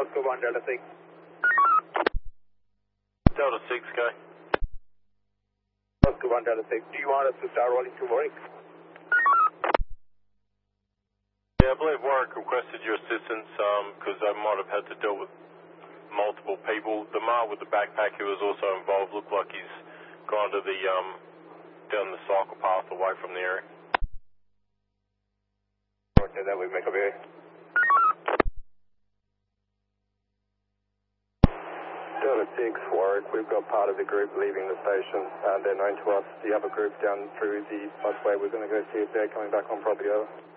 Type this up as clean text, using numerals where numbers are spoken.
Oscar 1 Delta 6. Delta 6, go. Oscar 1 Delta 6. Do you want us to start rolling to Warwick? Yeah, I believe Warwick requested your assistance because I might have had to deal with multiple people. The male with the backpack who was also involved looked like he's gone to the down the cycle path away from the area. Okay, then we make a way. Delta 6, Warwick, we've got part of the group leaving the station. They're known to us. The other group down through the busway, we're going to go see if they're coming back on property. Over.